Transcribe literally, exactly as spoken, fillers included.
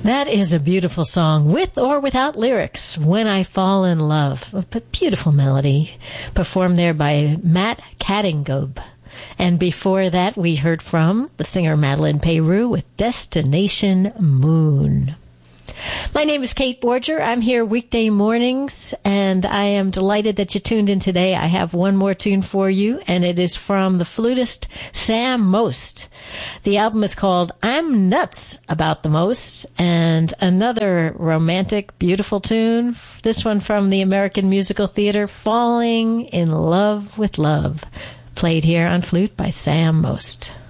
That is a beautiful song, with or without lyrics, When I Fall in Love. A beautiful melody, performed there by Matt Catingob. And before that, we heard from the singer Madeleine Peyroux with Destination Moon. My name is Kate Borger. I'm here weekday mornings, and I am delighted that you tuned in today. I have one more tune for you, and it is from the flutist Sam Most. The album is called I'm Nuts About the Most, and another romantic, beautiful tune. This one from the American Musical Theater, Falling in Love with Love, played here on flute by Sam Most.